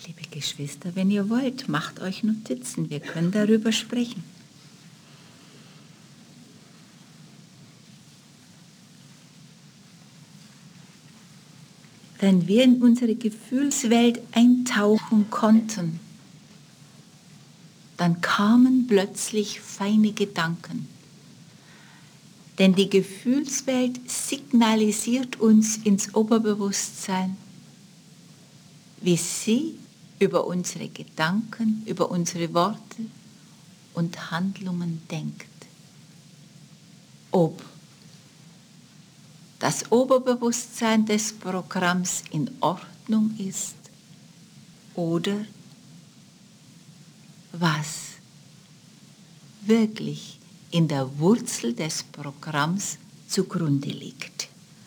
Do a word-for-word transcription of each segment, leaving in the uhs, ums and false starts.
Liebe Geschwister, wenn ihr wollt, macht euch Notizen, wir können darüber sprechen. Wenn wir in unsere Gefühlswelt eintauchen konnten, dann kamen plötzlich feine Gedanken. Denn die Gefühlswelt signalisiert uns ins Oberbewusstsein, wie sie über unsere Gedanken, über unsere Worte und Handlungen denkt. Ob das Oberbewusstsein des Programms in Ordnung ist oder was wirklich in der Wurzel des Programms zugrunde liegt.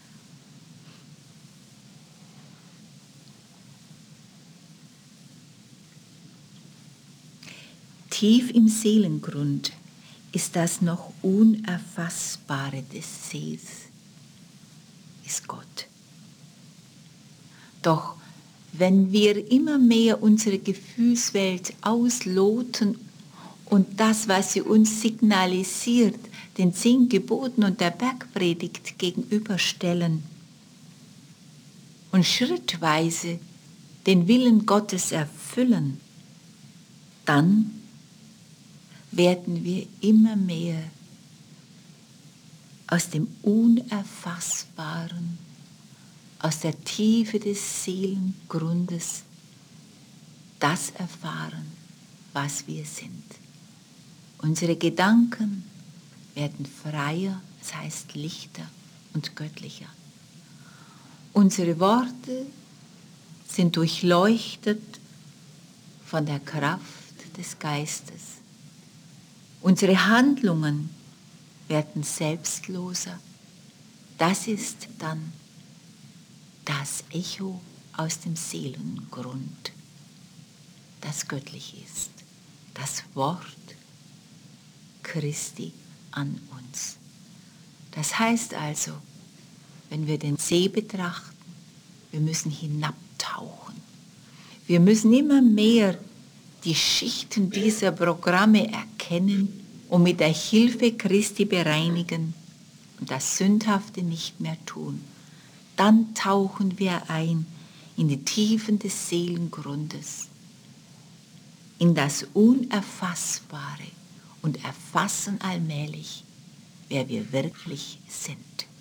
Tief im Seelengrund ist das noch Unerfassbare des Sees, ist Gott. Doch wenn wir immer mehr unsere Gefühlswelt ausloten und das, was sie uns signalisiert, den zehn Geboten und der Bergpredigt gegenüberstellen und schrittweise den Willen Gottes erfüllen, dann werden wir immer mehr aus dem Unerfassbaren, aus der Tiefe des Seelengrundes das erfahren, was wir sind. Unsere Gedanken werden freier, das heißt lichter und göttlicher. Unsere Worte sind durchleuchtet von der Kraft des Geistes. Unsere Handlungen werden selbstloser. Das ist dann das Echo aus dem Seelengrund, das göttlich ist, das Wort Christi an uns. Das heißt also, wenn wir den See betrachten, wir müssen hinabtauchen. Wir müssen immer mehr die Schichten dieser Programme erkennen und mit der Hilfe Christi bereinigen und das Sündhafte nicht mehr tun. Dann tauchen wir ein in die Tiefen des Seelengrundes, in das Unerfassbare und erfassen allmählich, wer wir wirklich sind.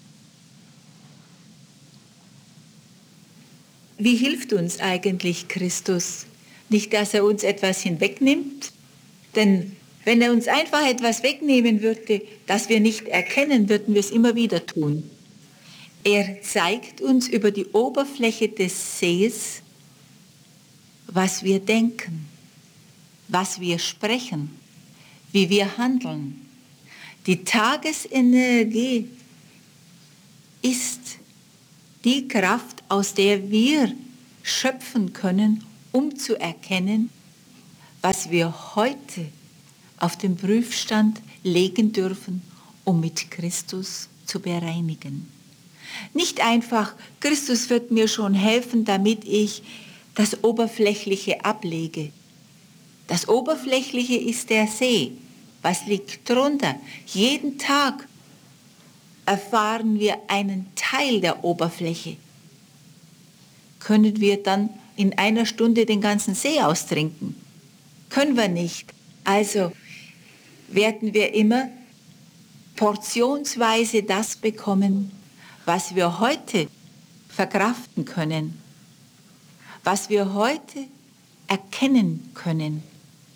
Wie hilft uns eigentlich Christus? Nicht, dass er uns etwas hinwegnimmt, denn wenn er uns einfach etwas wegnehmen würde, das wir nicht erkennen, würden wir es immer wieder tun. Er zeigt uns über die Oberfläche des Sees, was wir denken, was wir sprechen, wie wir handeln. Die Tagesenergie ist die Kraft, aus der wir schöpfen können, um zu erkennen, was wir heute auf den Prüfstand legen dürfen, um mit Christus zu bereinigen. Nicht einfach, Christus wird mir schon helfen, damit ich das Oberflächliche ablege. Das Oberflächliche ist der See. Was liegt drunter? Jeden Tag erfahren wir einen Teil der Oberfläche. Können wir dann in einer Stunde den ganzen See austrinken? Können wir nicht. Also werden wir immer portionsweise das bekommen, was wir heute verkraften können, was wir heute erkennen können.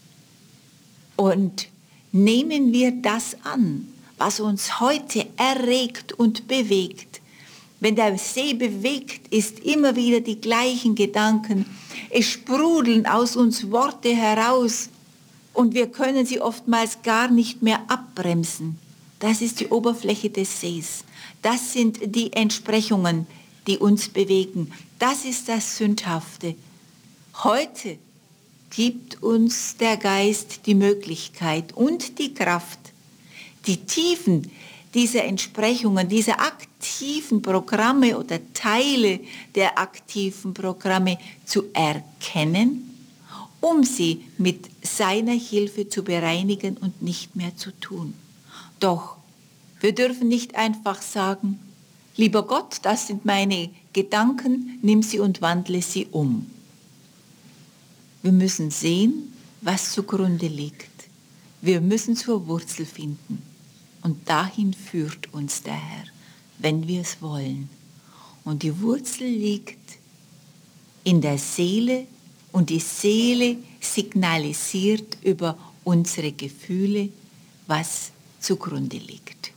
Und nehmen wir das an, was uns heute erregt und bewegt. Wenn der See bewegt ist, immer wieder die gleichen Gedanken. Es sprudeln aus uns Worte heraus und wir können sie oftmals gar nicht mehr abbremsen. Das ist die Oberfläche des Sees. Das sind die Entsprechungen, die uns bewegen. Das ist das Sündhafte. Heute gibt uns der Geist die Möglichkeit und die Kraft, die Tiefen, dieser Entsprechungen, dieser aktiven Programme oder Teile der aktiven Programme zu erkennen, um sie mit seiner Hilfe zu bereinigen und nicht mehr zu tun. Doch wir dürfen nicht einfach sagen, lieber Gott, das sind meine Gedanken, nimm sie und wandle sie um. Wir müssen sehen, was zugrunde liegt. Wir müssen zur Wurzel finden. Und dahin führt uns der Herr, wenn wir es wollen. Und die Wurzel liegt in der Seele und die Seele signalisiert über unsere Gefühle, was zugrunde liegt.